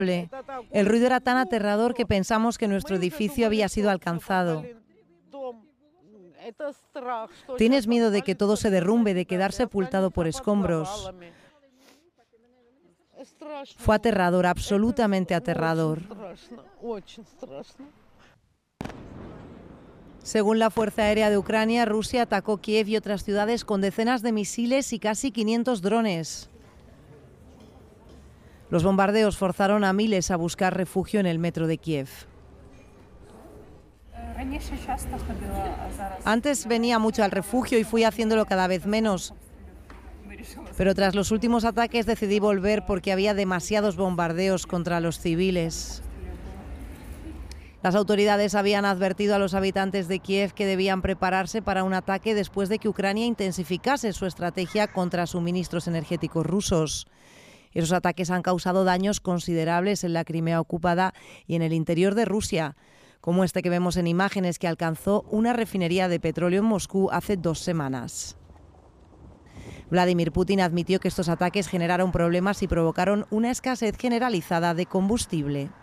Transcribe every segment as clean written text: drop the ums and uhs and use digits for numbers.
El ruido era tan aterrador que pensamos que nuestro edificio había sido alcanzado. Tienes miedo de que todo se derrumbe, de quedar sepultado por escombros. Fue aterrador, absolutamente aterrador. Según la Fuerza Aérea de Ucrania, Rusia atacó Kiev y otras ciudades con decenas de misiles y casi 500 drones. Los bombardeos forzaron a miles a buscar refugio en el metro de Kiev. Antes venía mucho al refugio y fui haciéndolo cada vez menos. Pero tras los últimos ataques decidí volver porque había demasiados bombardeos contra los civiles. Las autoridades habían advertido a los habitantes de Kiev que debían prepararse para un ataque después de que Ucrania intensificase su estrategia contra suministros energéticos rusos. Esos ataques han causado daños considerables en la Crimea ocupada y en el interior de Rusia, como este que vemos en imágenes que alcanzó una refinería de petróleo en Moscú hace 2 semanas. Vladimir Putin admitió que estos ataques generaron problemas y provocaron una escasez generalizada de combustible.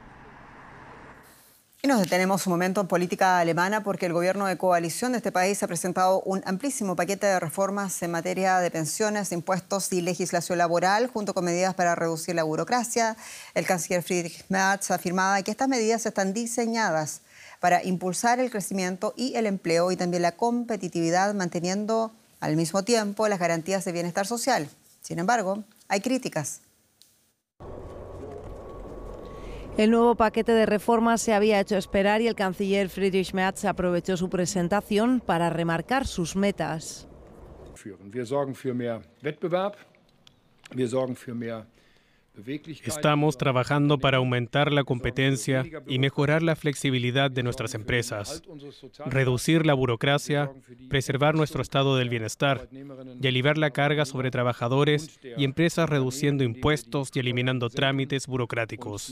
Y nos detenemos un momento en política alemana porque el gobierno de coalición de este país ha presentado un amplísimo paquete de reformas en materia de pensiones, impuestos y legislación laboral, junto con medidas para reducir la burocracia. El canciller Friedrich Merz afirmaba que estas medidas están diseñadas para impulsar el crecimiento y el empleo y también la competitividad, manteniendo al mismo tiempo las garantías de bienestar social. Sin embargo, hay críticas. El nuevo paquete de reformas se había hecho esperar y el canciller Friedrich Merz aprovechó su presentación para remarcar sus metas. Estamos trabajando para aumentar la competencia y mejorar la flexibilidad de nuestras empresas, reducir la burocracia, preservar nuestro estado del bienestar y aliviar la carga sobre trabajadores y empresas reduciendo impuestos y eliminando trámites burocráticos.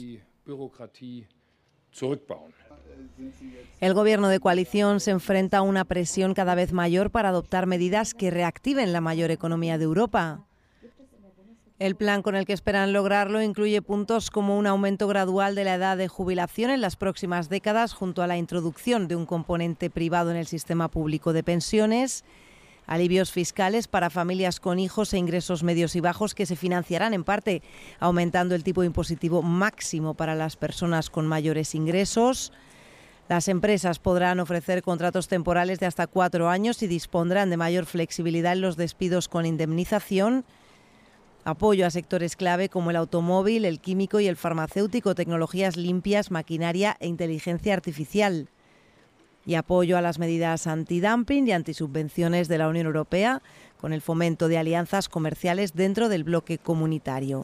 El gobierno de coalición se enfrenta a una presión cada vez mayor para adoptar medidas que reactiven la mayor economía de Europa. El plan con el que esperan lograrlo incluye puntos como un aumento gradual de la edad de jubilación en las próximas décadas, junto a la introducción de un componente privado en el sistema público de pensiones, alivios fiscales para familias con hijos e ingresos medios y bajos que se financiarán en parte aumentando el tipo impositivo máximo para las personas con mayores ingresos. Las empresas podrán ofrecer contratos temporales de hasta 4 años y dispondrán de mayor flexibilidad en los despidos con indemnización. Apoyo a sectores clave como el automóvil, el químico y el farmacéutico, tecnologías limpias, maquinaria e inteligencia artificial. Y apoyo a las medidas antidumping y antisubvenciones de la Unión Europea, con el fomento de alianzas comerciales dentro del bloque comunitario.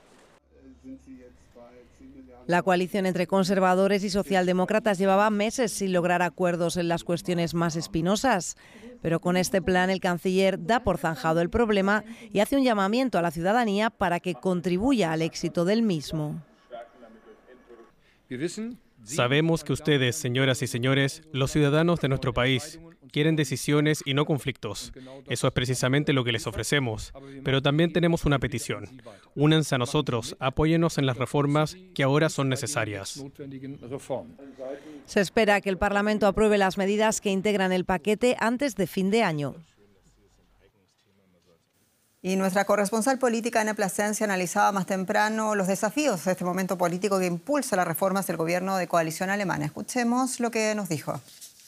La coalición entre conservadores y socialdemócratas llevaba meses sin lograr acuerdos en las cuestiones más espinosas, pero con este plan el canciller da por zanjado el problema y hace un llamamiento a la ciudadanía para que contribuya al éxito del mismo. Sabemos que ustedes, señoras y señores, los ciudadanos de nuestro país, quieren decisiones y no conflictos. Eso es precisamente lo que les ofrecemos. Pero también tenemos una petición. Únanse a nosotros, apóyennos en las reformas que ahora son necesarias. Se espera que el Parlamento apruebe las medidas que integran el paquete antes de fin de año. Y nuestra corresponsal política, Ana Plasencia, analizaba más temprano los desafíos de este momento político que impulsa las reformas del gobierno de coalición alemana. Escuchemos lo que nos dijo.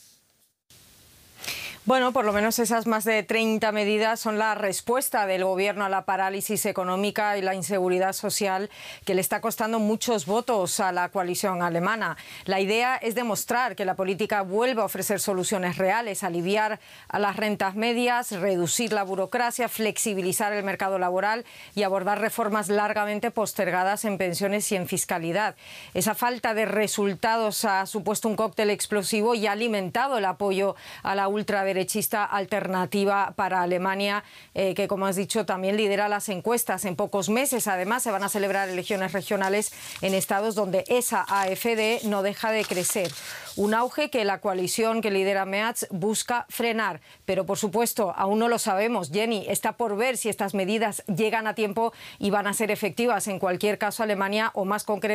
Bueno, por lo menos esas más de 30 medidas son la respuesta del gobierno a la parálisis económica y la inseguridad social que le está costando muchos votos a la coalición alemana. La idea es demostrar que la política vuelve a ofrecer soluciones reales, aliviar a las rentas medias, reducir la burocracia, flexibilizar el mercado laboral y abordar reformas largamente postergadas en pensiones y en fiscalidad. Esa falta de resultados ha supuesto un cóctel explosivo y ha alimentado el apoyo a la ultraderecha Alternativa para Alemania, que, como has dicho, también lidera las encuestas. En pocos meses, además, se van a celebrar elecciones regionales en estados donde esa AfD no deja de crecer. Un auge que la coalición que lidera Merz busca frenar. Pero, por supuesto, aún no lo sabemos. Jenny, está por ver si estas medidas llegan a tiempo y van a ser efectivas. En cualquier caso, Alemania, o más concretamente,